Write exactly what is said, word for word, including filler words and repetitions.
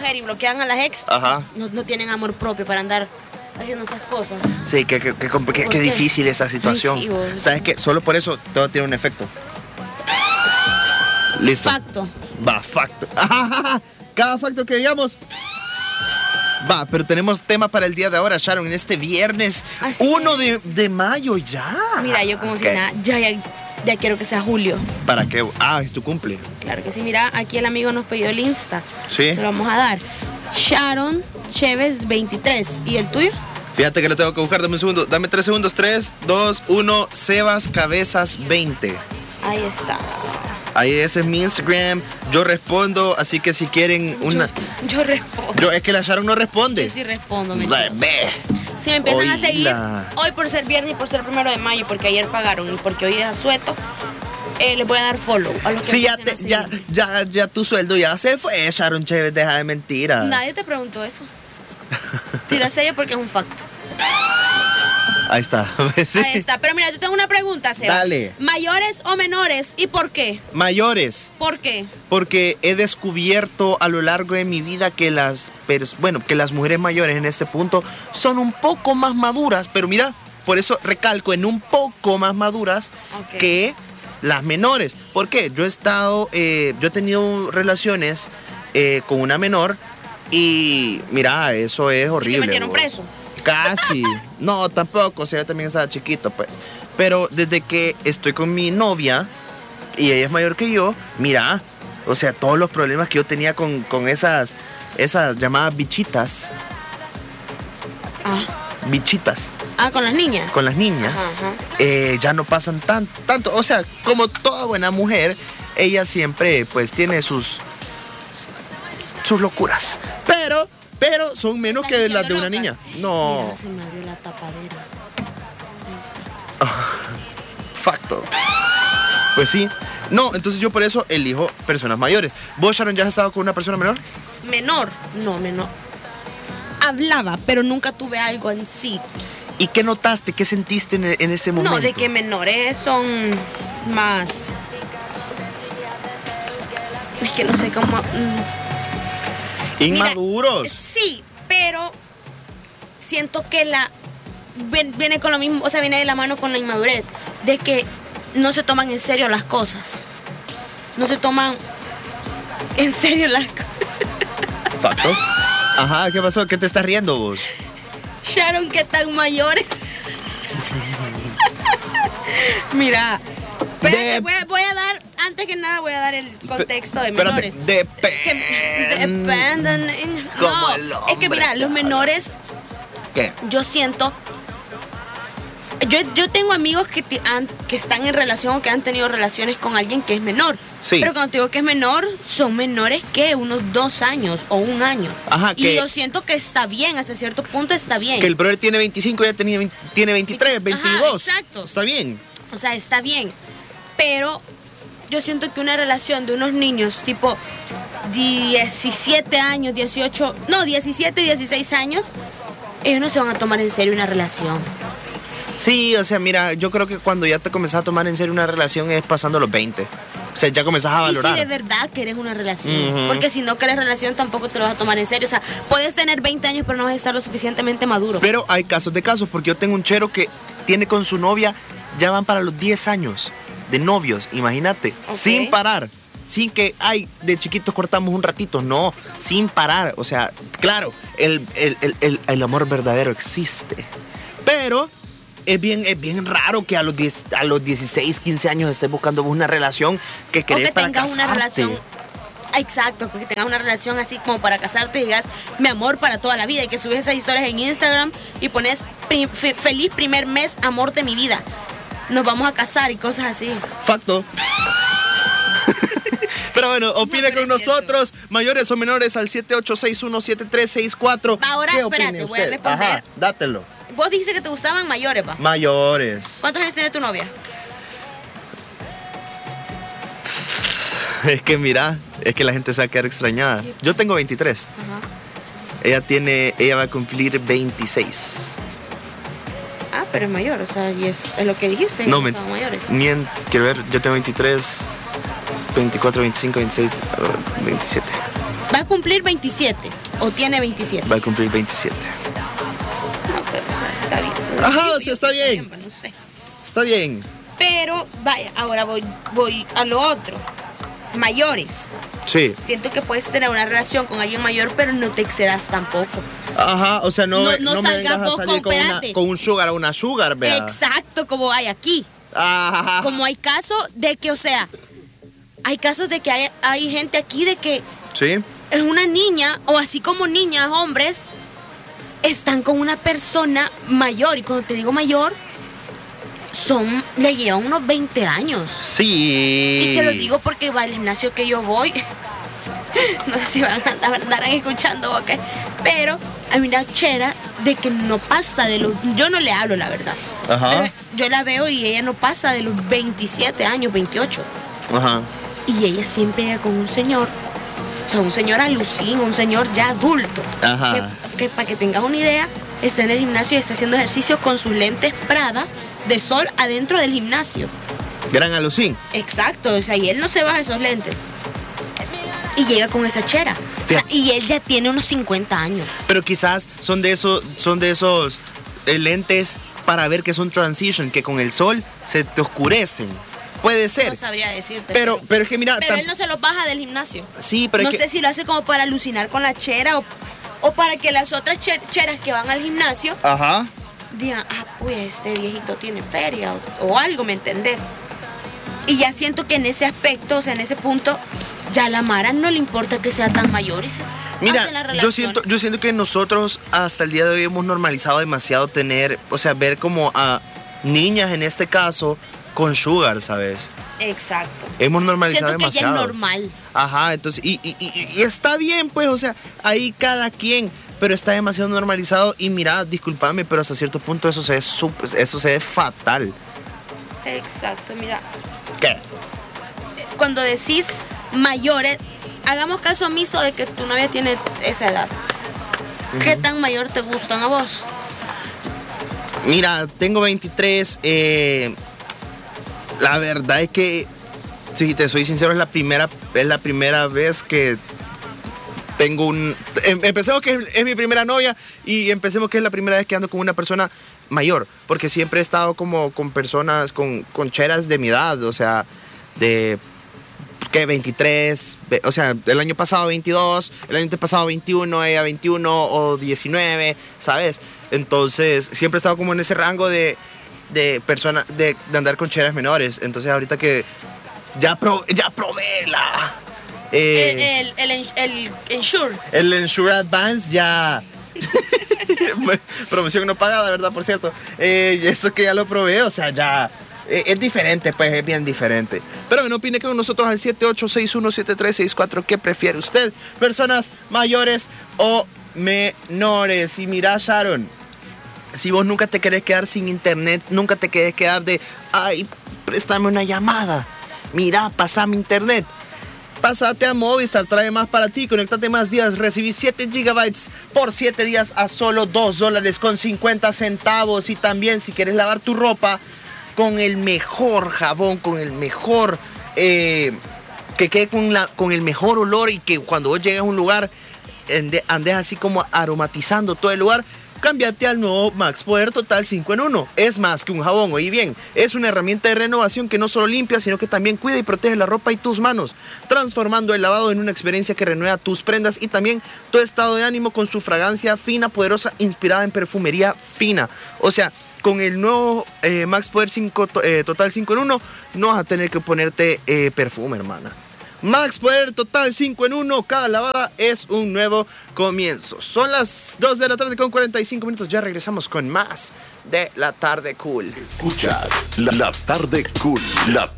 mujer y bloquean a las ex, Ajá. no, no tienen amor propio para andar haciendo esas cosas. Sí, que, que, que, que, que difícil esa situación. Ay, sí, vos. ¿Sabes qué? Solo por eso todo tiene un efecto. Listo. Facto. Va, facto. Cada facto que digamos. Va, pero tenemos tema para el día de ahora, Sharon, en este viernes uno de, de mayo ya. Mira, yo como okay. si nada, ya, ya, ya quiero que sea julio. ¿Para qué? Ah, es tu cumple. Claro que sí, mira, aquí el amigo nos pidió el Insta. Sí. Se lo vamos a dar. Sharon Chévez veintitrés. ¿Y el tuyo? Fíjate que lo tengo que buscar, dame un segundo. Dame tres segundos. tres, dos, uno. Sebas Cabezas veinte. Ahí está. Ahí ese es mi Instagram. Yo respondo, así que si quieren una. Yo, yo respondo. Yo, es que la Sharon no responde. Yo sí respondo, me Ve. Si me empiezan Oíla. a seguir hoy por ser viernes y por ser primero de mayo, porque ayer pagaron y porque hoy es asueto, eh, les voy a dar follow a los que Sí, ya, empiecen te, a ya, seguir. ya, ya tu sueldo ya se fue, Sharon Chévez, deja de mentiras. Nadie te preguntó eso. Tira serio porque es un facto. Ahí está. Sí. Ahí está. Pero mira, yo tengo una pregunta, Sebas. Dale. ¿Mayores o menores? ¿Y por qué? Mayores. ¿Por qué? Porque he descubierto a lo largo de mi vida que las, pers- bueno, que las mujeres mayores en este punto son un poco más maduras, pero mira, por eso recalco en un poco más maduras Okay. que las menores. ¿Por qué? Yo he estado, eh, yo he tenido relaciones eh, con una menor y mira, eso es horrible. ¿Y te metieron vos. preso? Casi. No, tampoco, o sea, yo también estaba chiquito, pues. Pero desde que estoy con mi novia y ella es mayor que yo, mira, o sea, todos los problemas que yo tenía con, con esas, esas llamadas bichitas, Ah. bichitas, Ah, con las niñas. con las niñas, Ajá. eh, ya no pasan tan, tanto. O sea, como toda buena mujer, ella siempre, pues, tiene sus, sus locuras. Pero... Pero son menos ¿Estás que las de diciendo una niña. locas? No. Mira, se me abrió la tapadera. Ahí está. Facto. Pues sí. No, entonces yo por eso elijo personas mayores. ¿Vos, Sharon, ya has estado con una persona menor? Menor. No, menor. Hablaba, pero nunca tuve algo en sí. ¿Y qué notaste? ¿Qué sentiste en, en ese momento? No, de que menores son más... Es que no sé cómo... mm. Inmaduros. Mira, sí, pero siento que la ven- viene con lo mismo, o sea, viene de la mano con la inmadurez, de que no se toman en serio las cosas. No se toman en serio las cosas. Facto. Ajá, ¿qué pasó? ¿Qué te estás riendo vos? Sharon, ¿qué tan mayores? Mira, espérate, De- voy, a, voy a dar, antes que nada voy a dar el contexto de Espérate, menores. depende. Que dependen. en- Como No, el es que mira, hombre, los menores, ¿Qué? yo siento. Yo, yo tengo amigos que, ti- han- que están en relación o que han tenido relaciones con alguien que es menor. Sí. Pero cuando te digo que es menor, son menores que unos dos años o un año. Ajá, y que- yo siento que está bien, hasta cierto punto está bien. Que el brother tiene veinticinco y ella tenía, veinte tiene veintitrés, Ajá, veintidós. exacto. Está bien. O sea, está bien. Pero yo siento que una relación de unos niños tipo diecisiete años, dieciocho, no, diecisiete, dieciséis años, ellos no se van a tomar en serio una relación. Sí, o sea, mira, yo creo que cuando ya te comenzás a tomar en serio una relación es pasando los veinte. O sea, ya comenzás a valorar. Y si de verdad querés una relación. Ujú. Porque si no querés relación tampoco te lo vas a tomar en serio. O sea, puedes tener veinte años pero no vas a estar lo suficientemente maduro. Pero hay casos de casos, porque yo tengo un chero que tiene con su novia, ya van para los diez años de novios, imagínate, Ok. sin parar. Sin que, ay, de chiquitos cortamos un ratito, no, sin parar. O sea, claro, el, el, el, el, el amor verdadero existe. Pero es bien, es bien raro que a los, diez, a los dieciséis, quince años estés buscando una relación que O querés que para tengas una casarte. relación. Exacto, que tengas una relación así como para casarte y digas mi amor para toda la vida. Y que subes esas historias en Instagram y pones pri- fe- feliz primer mes, amor de mi vida. Nos vamos a casar y cosas así. Facto. Pero bueno, opine No, pero con es cierto. nosotros, mayores o menores, al siete ocho seis uno siete tres seis cuatro. Ahora, ¿Qué opina espérate, voy a usted? responder. Ajá, dátelo. Vos dijiste que te gustaban mayores, pa. Mayores. ¿Cuántos años tiene tu novia? Es que mira, es que la gente se va a quedar extrañada. Yo tengo veintitrés. Ajá. Ella tiene, ella va a cumplir veintiséis. Ah, pero es mayor, o sea, y es, es lo que dijiste, No, que me, son mayores. mien- quiero ver, yo tengo veintitrés, veinticuatro, veinticinco, veintiséis, veintisiete. Va a cumplir veintisiete. ¿O tiene veintisiete? Va a cumplir veintisiete. No, pero o sea, está bien. Ajá, o sea, está bien. No sé. Está bien. Pero, vaya, ahora voy, voy a lo otro. Mayores. Sí. Siento que puedes tener una relación con alguien mayor, pero no te excedas tampoco. Ajá, o sea, no, No- no, no me salgas vengas a vos salir con- con, una- espérate. con un sugar o una sugar, vea. Exacto, como hay aquí. Ajá. Como hay casos de que, o sea, hay casos de que hay, hay gente aquí de que Sí. es una niña, o así como niñas, hombres, están con una persona mayor. Y cuando te digo mayor, son, le llevan unos veinte años. Sí. Y te lo digo porque va al gimnasio que yo voy. No sé si van a andar, andarán escuchando o qué. Pero hay una chera de que no pasa de los... Yo no le hablo, la verdad. Ajá. Pero yo la veo y ella no pasa de los veintisiete años, veintiocho. Ajá. Y ella siempre llega con un señor. O sea, un señor alucín, un señor ya adulto. Ajá. Que, que para que tengas una idea, está en el gimnasio y está haciendo ejercicio con sus lentes Prada de sol adentro del gimnasio. Gran alucín. Exacto, o sea, y él no se baja esos lentes. Y llega con esa chera. O sea, y él ya tiene unos cincuenta años. Pero quizás son de esos, son de esos eh, lentes para ver que son transition, que con el sol se te oscurecen. Puede ser. No sabría decirte. Pero, pero es que mira. Pero tam- él no se los baja del gimnasio. Sí, pero No es que. sé si lo hace como para alucinar con la chera o, o para que las otras che- cheras que van al gimnasio Ajá. digan, ah, pues este viejito tiene feria o, o algo, ¿me entendés? Y ya siento que en ese aspecto, o sea, en ese punto, ya a la Mara no le importa que sea tan mayor y se Mira, hacen las yo relaciones. siento, yo siento que nosotros hasta el día de hoy hemos normalizado demasiado tener, o sea, ver como a niñas en este caso con sugar, ¿sabes? Exacto. Hemos normalizado Siento que ya demasiado. es normal. Ajá, entonces, y, y, y, y está bien, pues, o sea, ahí cada quien, pero está demasiado normalizado y mira, discúlpame, pero hasta cierto punto eso se ve súper- eso se ve fatal. Exacto, mira. ¿Qué? Cuando decís mayores, hagamos caso omiso de que tu novia tiene esa edad. ¿Qué tan mayor te gustan a vos? Mira, tengo veintitrés, eh, la verdad es que, si te soy sincero, es la primera, es la primera vez que tengo un... em- Empecemos que es, es mi primera novia y empecemos que es la primera vez que ando con una persona mayor, porque siempre he estado como con personas, con, con cheras de mi edad, o sea, de... que veintitrés, ve- o sea, el año pasado veintidós, el año pasado veintiuno, ella veintiuno o diecinueve, ¿sabes? Entonces, siempre he estado como en ese rango de, de personas, de, de andar con cheras menores. Entonces, ahorita que ya, pro, ya probé la... eh, el, el, el, el Ensure. el Ensure Advance ya... Promoción no pagada, ¿verdad? Por cierto. Eh, eso que ya lo probé, o sea, ya... eh, es diferente, pues, es bien diferente. Pero que no opine con nosotros al siete ocho seis uno siete tres seis cuatro. ¿Qué prefiere usted? ¿Personas mayores o menores? Y mira, Sharon, si vos nunca te querés quedar sin internet, nunca te querés quedar de, ay, préstame una llamada. Mira, pasame internet. Pásate a Movistar, trae más para ti, conéctate más días, recibí siete gigabytes por siete días a solo dos dólares con cincuenta centavos. Y también si quieres lavar tu ropa con el mejor jabón, con el mejor, eh, que quede con, la, con el mejor olor y que cuando vos llegues a un lugar ande- andes así como aromatizando todo el lugar, cámbiate al nuevo Max Poder Total cinco en uno. Es más que un jabón, oí bien, es una herramienta de renovación que no solo limpia, sino que también cuida y protege la ropa y tus manos, transformando el lavado en una experiencia que renueva tus prendas y también tu estado de ánimo con su fragancia fina, poderosa, inspirada en perfumería fina. O sea, con el nuevo eh, Max Poder cinco, eh, Total cinco en uno no vas a tener que ponerte eh, perfume, hermana. Max Poder Total cinco en uno, cada lavada es un nuevo comienzo. Son las dos de la tarde con cuarenta y cinco minutos, ya regresamos con más de La Tarde Cool. Escuchas La, la Tarde Cool. La